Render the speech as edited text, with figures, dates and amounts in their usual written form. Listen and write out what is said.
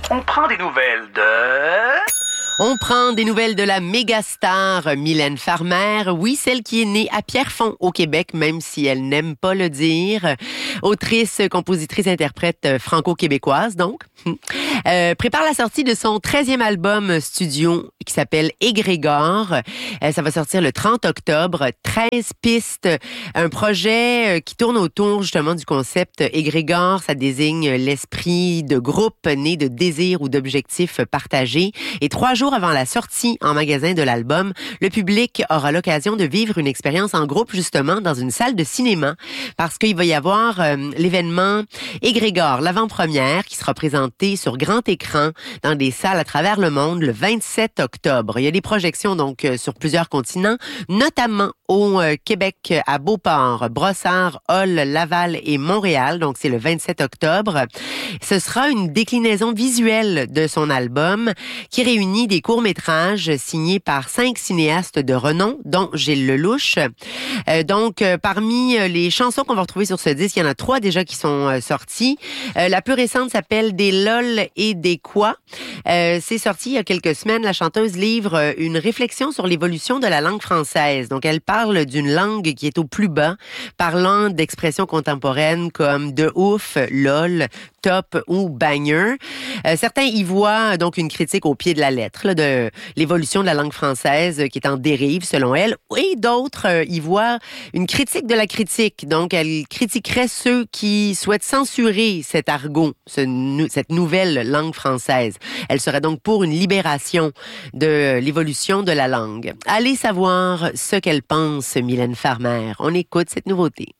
On prend des nouvelles de... On prend des nouvelles de la mégastar Mylène Farmer. Oui, celle qui est née à Pierrefonds, au Québec, même si elle n'aime pas le dire. Autrice, compositrice, interprète franco-québécoise, donc. Prépare la sortie de son 13e album studio qui s'appelle Égrégore. Ça va sortir le 30 octobre. 13 pistes. Un projet qui tourne autour justement du concept Égrégore. Ça désigne l'esprit de groupe né de désirs ou d'objectifs partagés. Et 3 jours avant la sortie en magasin de l'album, le public aura l'occasion de vivre une expérience en groupe justement dans une salle de cinéma parce qu'il va y avoir l'événement Égrégore, l'avant-première qui sera présentée sur grand écran dans des salles à travers le monde le 27 octobre. Il y a des projections donc sur plusieurs continents, notamment au Québec, à Beauport, Brossard, Hull, Laval et Montréal. Donc c'est le 27 octobre. Ce sera une déclinaison visuelle de son album qui réunit des courts-métrages signés par 5 cinéastes de renom, dont Gilles Lelouch. Parmi les chansons qu'on va retrouver sur ce disque, il y en a 3 déjà qui sont sorties. La plus récente s'appelle Des lol et des quoi. C'est sorti il y a quelques semaines. La chanteuse livre une réflexion sur l'évolution de la langue française. Donc, elle parle d'une langue qui est au plus bas, parlant d'expressions contemporaines comme de ouf, lol, top ou banger. Certains y voient donc une critique au pied de la lettre là, de l'évolution de la langue française qui est en dérive selon elle, et d'autres y voient une critique de la critique. Donc, elle critiquerait ceux qui souhaitent censurer cet argot, cette nouvelle langue française. Elle serait donc pour une libération de l'évolution de la langue. Allez savoir ce qu'elle pense, Mylène Farmer. On écoute cette nouveauté.